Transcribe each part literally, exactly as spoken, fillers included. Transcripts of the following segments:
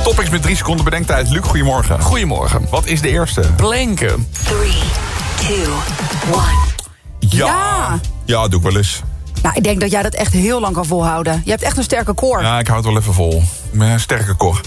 Topics met drie seconden bedenktijd. Luc, goedemorgen. Goedemorgen. Wat is de eerste? Planken. three, two, one. Ja. Ja. Ja, doe ik wel eens. Nou, ik denk dat jij dat echt heel lang kan volhouden. Je hebt echt een sterke core. Ja, ik houd het wel even vol. Mijn sterke kor.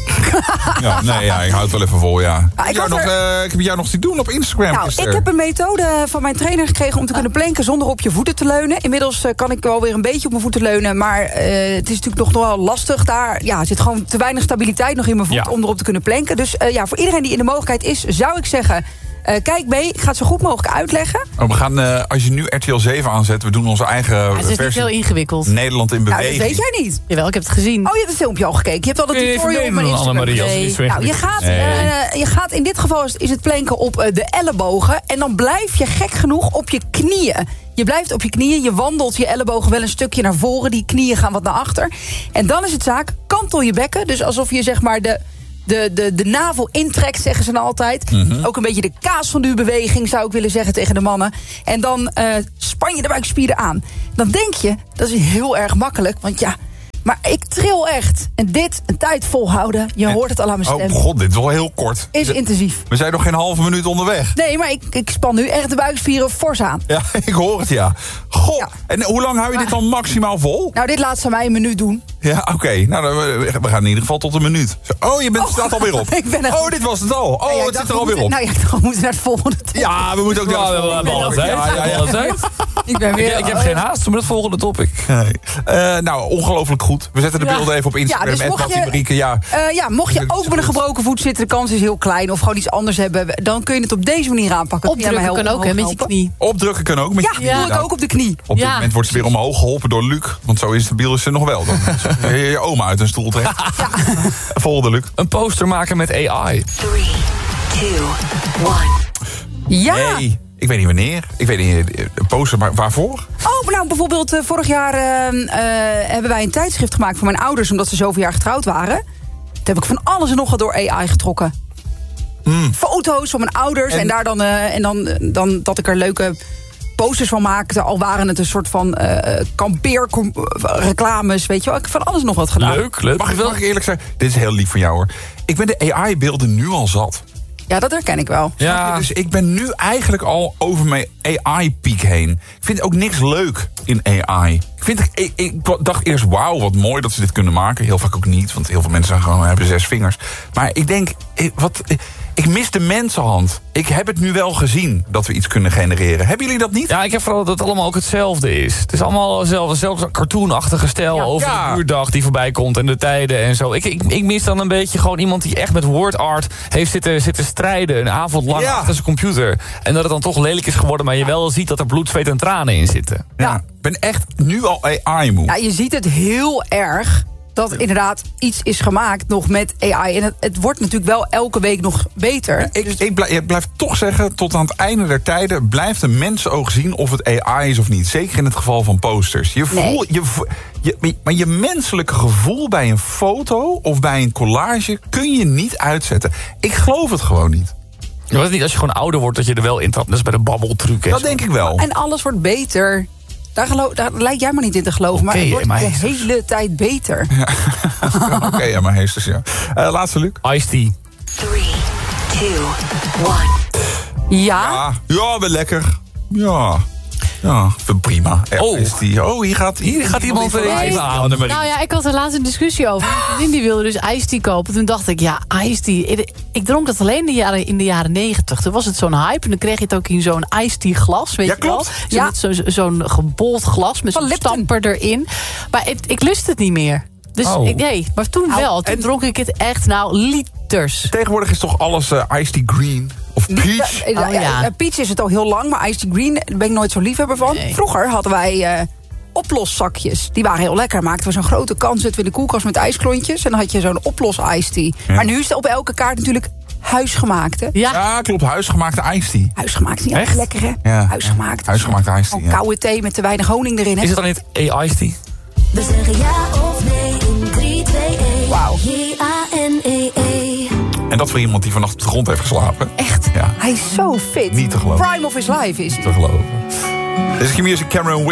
ja, nee, ja, ik houd het wel even vol, ja. Ah, ik ik, jou had nog, er- eh, ik heb jou nog zien doen op Instagram. Nou, gisteren. ik heb een methode van mijn trainer gekregen om te kunnen planken zonder op je voeten te leunen. Inmiddels eh, kan ik wel weer een beetje op mijn voeten leunen, maar eh, het is natuurlijk nog wel lastig. Daar ja, zit gewoon te weinig stabiliteit nog in mijn voet Ja. om erop te kunnen planken. Dus eh, ja, voor iedereen die in de mogelijkheid is, zou ik zeggen, eh, kijk mee. Ik ga het zo goed mogelijk uitleggen. Oh, we gaan, eh, als je nu R T L zeven aanzet, we doen onze eigen Ja, het is niet versie. heel ingewikkeld. Nederland in Nou, beweging. dat weet jij niet. Jawel, ik heb het gezien. Oh, je hebt het filmpje al gekeken. Je hebt al de Kun je even tutorial op mijn meedoen, Instagram. Annemarie, als het niet zo Nou, je ingewikkeld gaat, is? Nee. eh, je gaat in dit geval is, is het planken op eh, de ellebogen. En dan blijf je gek genoeg op je knieën. Je blijft op je knieën, je wandelt je ellebogen wel een stukje naar voren. Die knieën gaan wat naar achter. En dan is het zaak, kantel je bekken. Dus alsof je zeg maar de... De, de, de navel intrekt, zeggen ze dan altijd. Mhm. Ook een beetje de kaasfonduebeweging, zou ik willen zeggen tegen de mannen. En dan eh, span je de buikspieren aan. Dan denk je, dat is heel erg makkelijk. Want ja, maar ik tril echt. En dit, een tijd volhouden, je hoort het al aan mijn stem. Oh god, dit is wel heel kort. Is intensief. We zijn nog geen halve minuut onderweg. Nee, maar ik, ik span nu echt de buikspieren fors aan. Ja, ik hoor het, ja. God, Ja. en hoe lang hou je dit dan maximaal vol? Nou, dit laat ze mij een minuut doen. Ja, oké. Nou, dan, we we gaan in ieder geval tot een minuut. Zo, Oh, je bent, Oh, staat alweer op. ik ben er- Oh, dit was het al. Oh, Nou ja, ik het dacht, zit er we alweer moeten- op. Nou ja, ik dacht, we moeten naar het volgende topic. Ja, we moeten ook Ja, naar we het hebben volgende. alle tijd. Ja, ja, ja. Alle tijd. Ik ben weer... Ik, ik heb geen haast met het volgende topic. Nee. Eh, nou, ongelooflijk goed. We zetten de Ja. beelden even op Instagram. Ja, dus en mocht Nathalie je- Marieke, ja. Eh, ja, mocht je ook met een gebroken voet zitten, de kans is heel klein. Of gewoon iets anders hebben, dan kun je het op deze manier aanpakken. Kun jij mij Opdrukken helpen, kan ook, hè, met helpen? je knie. Opdrukken kan ook met Ja, je doe knie. ik Nou, ook op de knie. Op dit Ja. moment wordt ze weer omhoog geholpen door Luc. Want zo instabiel is ze nog wel. Dan je, je oma uit een stoel trekt. Volgende, Luc. Een poster maken met A I. Three, two, one. Ja. Nee, ik weet niet wanneer. Ik weet niet, een poster, maar waarvoor? Oh, nou bijvoorbeeld eh, vorig jaar eh, eh, hebben wij een tijdschrift gemaakt voor mijn ouders, omdat ze zoveel jaar getrouwd waren. Toen heb ik van alles en nog wat door A I getrokken. Foto's van mijn ouders en, En- daar dan, eh, en dan, eh, dan dat ik er leuke posters van maakte. Al waren het een soort van eh kampeerreclames, weet je wel. Ik heb van alles en nog wat gedaan. Leuk, leuk. Mag ik, mag ik eerlijk zijn? Dit is heel lief van jou, hoor. Ik ben de A I-beelden nu al zat. Ja, dat herken ik wel. Ja, Dus ik ben nu eigenlijk al over mijn A I-piek heen. Ik vind ook niks leuk in A I. Ik, vind, ik, ik dacht eerst, wauw, wat mooi dat ze dit kunnen maken. Heel vaak ook niet, want heel veel mensen gewoon hebben zes vingers. Maar ik denk, ik, wat, ik mis de mensenhand. Ik heb het nu wel gezien dat we iets kunnen genereren. Hebben jullie dat niet? ja, ik heb vooral dat het allemaal ook hetzelfde is. Het is allemaal hetzelfde, zelfs een cartoonachtige stijl Ja. over Ja. de buurdag die voorbij komt en de tijden en zo. Ik, ik, ik mis dan een beetje gewoon iemand die echt met word art heeft zitten, zitten strijden een avond lang Ja. achter zijn computer. En dat het dan toch lelijk is geworden, maar je wel ziet dat er bloed, zweet en tranen in zitten. Ja. Ik ben echt nu al A I-moe. Ja, je ziet het heel erg dat inderdaad iets is gemaakt nog met A I. En het, het wordt natuurlijk wel elke week nog beter. Ik, ik, blijf, ik blijf toch zeggen, tot aan het einde der tijden blijft een mensenoog zien of het A I is of niet. Zeker in het geval van posters. Je voel, Nee. je, vo- je, maar je menselijke gevoel bij een foto of bij een collage kun je niet uitzetten. Ik geloof het gewoon niet. Je weet niet als je gewoon ouder wordt dat je er wel in trapt. Dat is bij de babbeltruc. en Dat zo. denk ik wel. En alles wordt beter. Daar, geloof, daar lijkt jij maar niet in te geloven. Oké, maar het wordt maar de Heesters. hele tijd beter. Oké, ja, maar heesters, ja. Uh, laatste, Luc. Ice-T. Three, two, one. Ja, Ah, ja, wel lekker. Ja. Ja, vind prima. Er Oh. is die. Oh, hier gaat, Hier gaat iemand weer van even Ice-T. aan. Nou ja, ik had er laatst een discussie over. Mijn vriendin die wilde dus iced tea kopen. Toen dacht ik, ja, iced tea. Ik, ik dronk dat alleen in de jaren, in de jaren negentig. Toen was het zo'n hype. En dan kreeg je het ook in zo'n iced tea glas. Weet Ja, je wel? klopt. Zo Ja. met zo, zo'n gebold glas met Van zo'n Lipton. stamper erin. Maar het, ik lust het niet meer. Dus Oh. ik, nee, maar toen Nou, wel. Toen en- dronk ik het echt, nou, liters. Tegenwoordig is toch alles uh, Ice Tea Green of Peach? Eh, Oh, ja. eh, Peach is het al heel lang, maar Ice Tea Green daar ben ik nooit zo liefhebber van. Nee. Vroeger hadden wij eh, oploszakjes. Die waren heel lekker. Maakten we zo'n grote kan, zetten we in de koelkast met ijsklontjes. En dan had je zo'n oplos Ice Tea. Ja. Maar nu is het op elke kaart natuurlijk huisgemaakte. Ja, Ja, klopt. Huisgemaakte Ice Tea. Huisgemaakt, ja, Echt? lekker hè? Ja. Huisgemaakt. Huisgemaakte Ice Tea, Gewoon ja. koude thee met te weinig honing erin. Hè? Is het dan niet A-Ice-T? We zeggen ja of nee in drie, twee, één. Wauw. J A N E E. En dat voor iemand die vannacht op de grond heeft geslapen. Echt, Ja. hij is zo fit. Niet te geloven. Prime of his life is hij. Te geloven. Dit is Q-Music, Cameron